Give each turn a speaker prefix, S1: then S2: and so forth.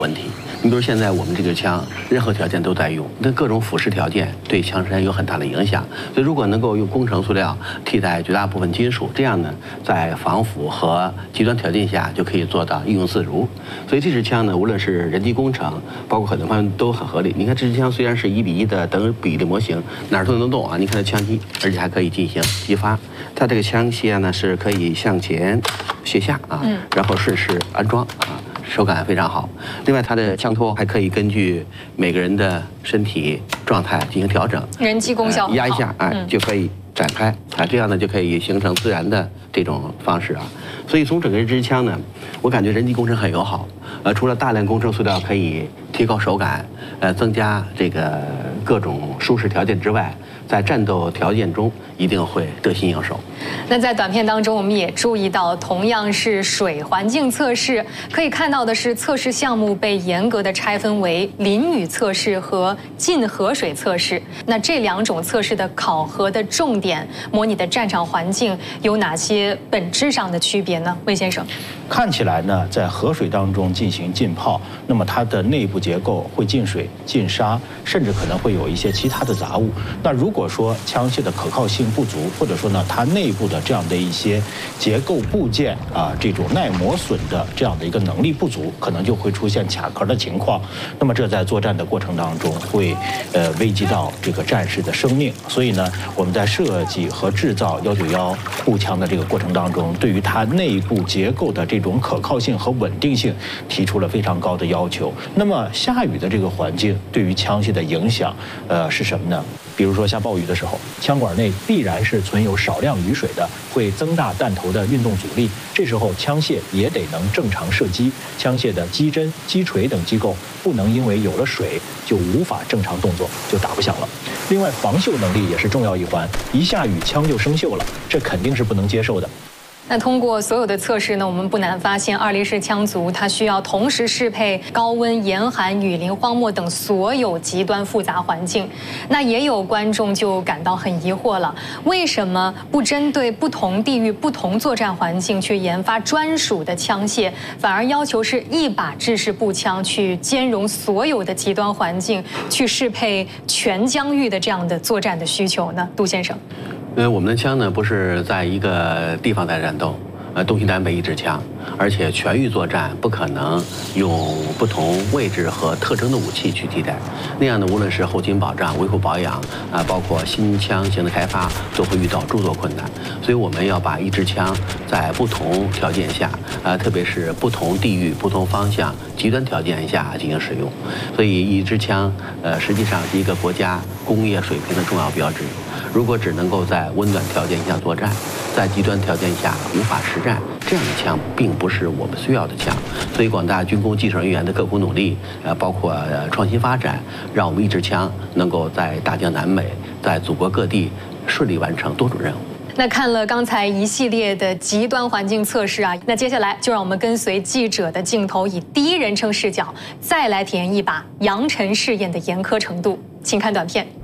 S1: 问题。你比如现在我们这个枪，任何条件都在用，那各种腐蚀条件对枪身有很大的影响。所以如果能够用工程塑料替代绝大部分金属，这样呢，在防腐和极端条件下就可以做到应用自如。所以这支枪呢，无论是人机工程，包括很多方面都很合理。你看这支枪虽然是1:1的等比例模型，哪儿都能动啊！你看它枪机，而且还可以进行激发。它这个枪械呢是可以向前卸下啊，然后顺势安装啊。手感非常好，另外它的枪托还可以根据每个人的身体状态进行调整，
S2: 人机功效
S1: 压一下就可以展开啊，这样呢就可以形成自然的这种方式啊。所以从整个这支枪呢，我感觉人机工程很友好。除了大量工程塑料可以提高手感，增加这个各种舒适条件之外，在战斗条件中一定会得心应手。
S2: 那在短片当中，我们也注意到，同样是水环境测试，可以看到的是，测试项目被严格的拆分为淋雨测试和近河水测试。那这两种测试的考核的重点，模拟的战场环境有哪些本质上的区别呢？魏先生，
S3: 看起来呢，在河水当中进行浸泡，那么它的内部结构会进水、进沙，甚至可能会有一些其他的杂物。那如果说枪械的可靠性不足，或者说呢，它内部的这样的一些结构部件这种耐磨损的这样的一个能力不足，可能就会出现卡壳的情况。那么这在作战的过程当中会危及到这个战士的生命。所以呢，我们在设计和制造191步枪的这个过程当中，对于它内部结构的这种可靠性和稳定性提出了非常高的要求。那么下雨的这个环境对于枪械的影响是什么呢？比如说下暴雨的时候，枪管内必然是存有少量雨水的，会增大弹头的运动阻力。这时候枪械也得能正常射击，枪械的击针、击锤等机构不能因为有了水就无法正常动作，就打不响了。另外，防锈能力也是重要一环，一下雨枪就生锈了，这肯定是不能接受的。
S2: 那通过所有的测试呢，我们不难发现，2立式枪族它需要同时适配高温、严寒、雨林、荒漠等所有极端复杂环境。那也有观众就感到很疑惑了，为什么不针对不同地域、不同作战环境去研发专属的枪械，反而要求是一把制式步枪去兼容所有的极端环境，去适配全疆域的这样的作战的需求呢？杜先生。
S1: 我们的枪呢不是在一个地方在战斗，东西南北一支枪，而且全域作战不可能用不同位置和特征的武器去替代，那样呢，无论是后勤保障、维护保养包括新枪型的开发，都会遇到诸多困难。所以我们要把一支枪在不同条件下特别是不同地域、不同方向、极端条件下进行使用。所以一支枪实际上是一个国家工业水平的重要标志。如果只能够在温暖条件下作战，在极端条件下无法实战，这样的枪并不是我们需要的枪。所以广大军工技术人员的刻苦努力，包括创新发展，让我们一支枪能够在大江南北，在祖国各地顺利完成多种任务。
S2: 那看了刚才一系列的极端环境测试那接下来就让我们跟随记者的镜头，以第一人称视角，再来体验一把扬尘试验的严苛程度。请看短片。